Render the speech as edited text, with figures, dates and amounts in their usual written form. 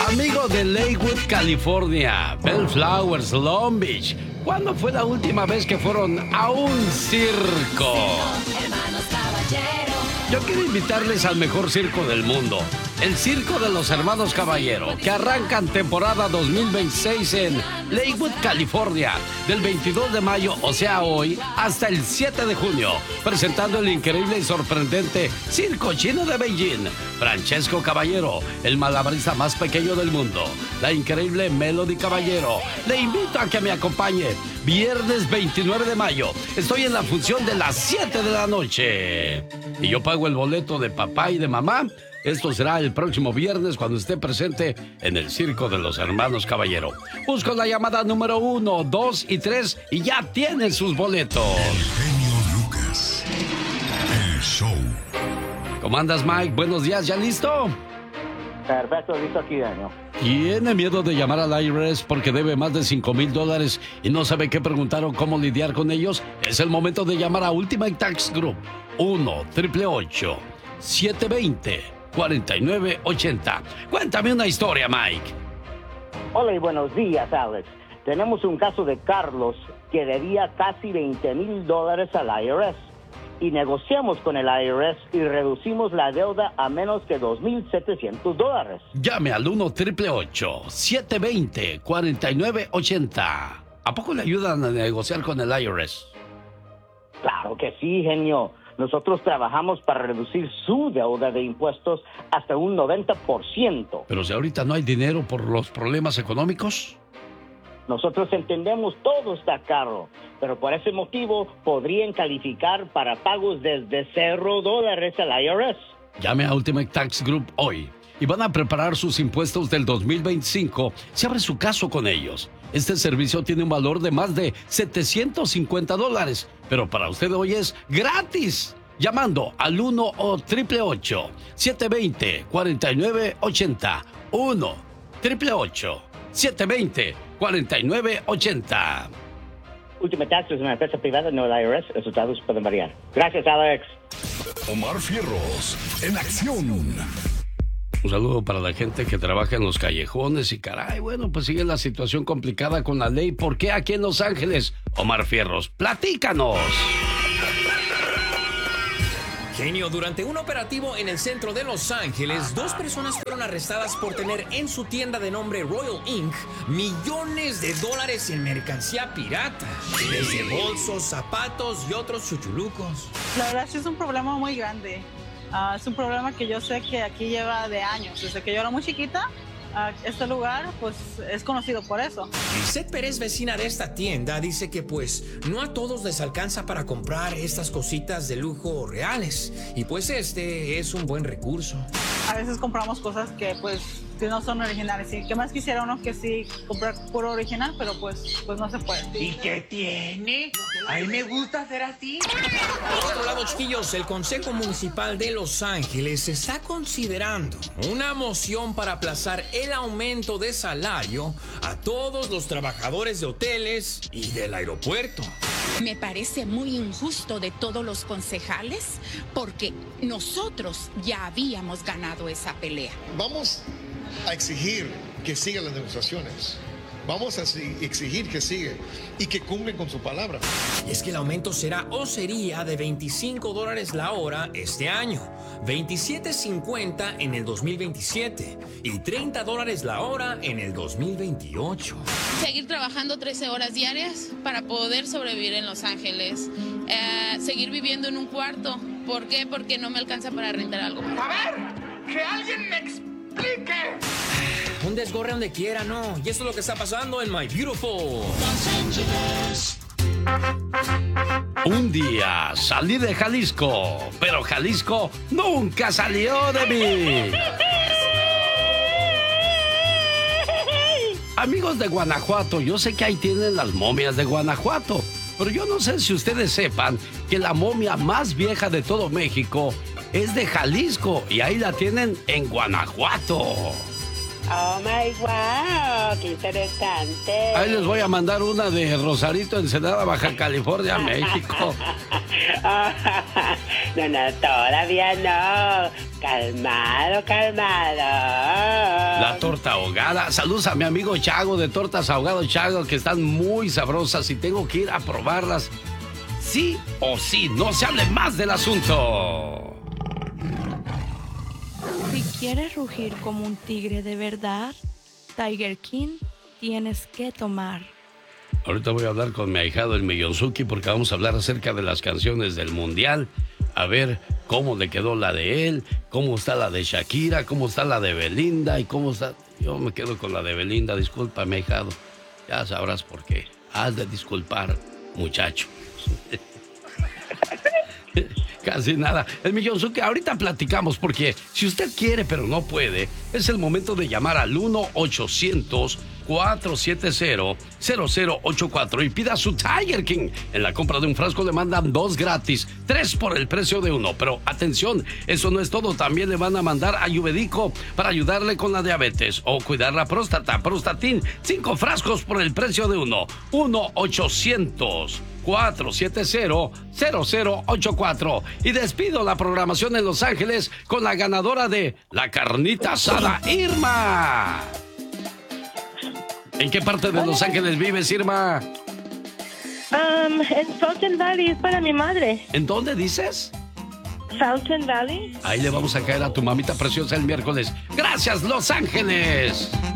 Amigos de Lakewood, California, Bellflowers, Long Beach, ¿cuándo fue la última vez que fueron a un circo? Yo quiero invitarles al mejor circo del mundo, el Circo de los Hermanos Caballero, que arrancan temporada 2026 en Lakewood, California, del 22 de mayo, o sea hoy, hasta el 7 de junio, presentando el increíble y sorprendente Circo Chino de Beijing, Francesco Caballero, el malabarista más pequeño del mundo, la increíble Melody Caballero. Le invito a que me acompañe. Viernes 29 de mayo. Estoy en la función de las 7 de la noche. Y yo pago el boleto de papá y de mamá. Esto será el próximo viernes cuando esté presente en el Circo de los Hermanos Caballero. Busco la llamada número 1, 2 y 3 y ya tienen sus boletos. El genio Lucas. El show. ¿Cómo andas, Mike? Buenos días, ¿ya listo? Perfecto, listo aquí, Daniel. ¿Tiene miedo de llamar al IRS porque debe más de $5,000 y no sabe qué preguntar o cómo lidiar con ellos? Es el momento de llamar a Ultimate Tax Group. 1-888-720-4980. Cuéntame una historia, Mike. Hola y buenos días, Alex. Tenemos un caso de Carlos que debía casi $20,000 al IRS. Y negociamos con el IRS y reducimos la deuda a menos que $2,700. Llame al 1-888-720-4980. ¿A poco le ayudan a negociar con el IRS? Claro que sí, genio. Nosotros trabajamos para reducir su deuda de impuestos hasta un 90%. Pero si ahorita no hay dinero por los problemas económicos. Nosotros entendemos todo está caro, pero por ese motivo podrían calificar para pagos desde $0 al IRS. Llame a Ultimate Tax Group hoy y van a preparar sus impuestos del 2025 si abre su caso con ellos. Este servicio tiene un valor de más de $750, pero para usted hoy es gratis. Llamando al 1-888-720-4980. 1-888-720-4980. Ultimate Tax es una empresa privada, no el IRS. Resultados pueden variar. Gracias, Alex. Omar Fierros, en acción. Un saludo para la gente que trabaja en los callejones y caray, bueno, pues sigue la situación complicada con la ley. ¿Por qué aquí en Los Ángeles? Omar Fierros, platícanos. Genio, durante un operativo en el centro de Los Ángeles, 2 personas fueron arrestadas por tener en su tienda de nombre Royal Inc. millones de dólares en mercancía pirata, desde bolsos, zapatos y otros chuchulucos. La verdad sí es un problema muy grande. Es un problema que yo sé que aquí lleva de años. Desde que yo era muy chiquita, este lugar pues es conocido por eso. Lisette Pérez, vecina de esta tienda, dice que pues no a todos les alcanza para comprar estas cositas de lujo reales. Y pues este es un buen recurso. A veces compramos cosas que pues que no son originales. Y que más quisiera uno que sí comprar puro original, pero pues no se puede. ¿Y qué tiene? A mí me gusta hacer así. Por otro lado, chiquillos, el Consejo Municipal de Los Ángeles está considerando una moción para aplazar el aumento de salario a todos los trabajadores de hoteles y del aeropuerto. Me parece muy injusto de todos los concejales porque nosotros ya habíamos ganado esa pelea. Vamos a exigir que sigan las negociaciones. Vamos a exigir que sigan y que cumplen con su palabra. Y es que el aumento será o sería de $25 la hora este año, $27.50 en el 2027 y $30 la hora en el 2028. Seguir trabajando 13 horas diarias para poder sobrevivir en Los Ángeles. Seguir viviendo en un cuarto. ¿Por qué? Porque no me alcanza para rentar algo. A ver, que alguien me explique. Un desgorre donde quiera, ¿no? Y eso es lo que está pasando en My Beautiful Los Ángeles. Un día salí de Jalisco, pero Jalisco nunca salió de mí. Amigos de Guanajuato, yo sé que ahí tienen las momias de Guanajuato, pero yo no sé si ustedes sepan que la momia más vieja de todo México es de Jalisco y ahí la tienen en Guanajuato. Oh my wow, qué interesante. Ahí les voy a mandar una de Rosarito, Ensenada, Baja California, México. No, todavía no. Calmado. La torta ahogada. Saludos a mi amigo Chago de Tortas Ahogadas Chago, que están muy sabrosas y tengo que ir a probarlas. Sí o sí, no se hable más del asunto. Si quieres rugir como un tigre de verdad, Tiger King tienes que tomar. Ahorita voy a hablar con mi ahijado el Millonzuki porque vamos a hablar acerca de las canciones del Mundial. A ver cómo le quedó la de él, cómo está la de Shakira, cómo está la de Belinda y cómo está... Yo me quedo con la de Belinda, discúlpame, ahijado. Ya sabrás por qué. Has de disculpar, muchacho. Casi nada. El Millonzuki, ahorita platicamos porque si usted quiere pero no puede, es el momento de llamar al 1-800-470-0084 y pida su Tiger King. En la compra de un frasco le mandan 2 gratis, 3 por el precio de 1. Pero atención, eso no es todo. También le van a mandar Ayurvédico para ayudarle con la diabetes o cuidar la próstata. Prostatin, 5 frascos por el precio de 1. 1-800-470-0084. Y despido la programación en Los Ángeles con la ganadora de la carnita asada, Irma. ¿En qué parte de Los Ángeles vives, Irma? En Fountain Valley, es para mi madre. ¿En dónde dices? Fountain Valley. Ahí le vamos a caer a tu mamita preciosa el miércoles. ¡Gracias, Los Ángeles!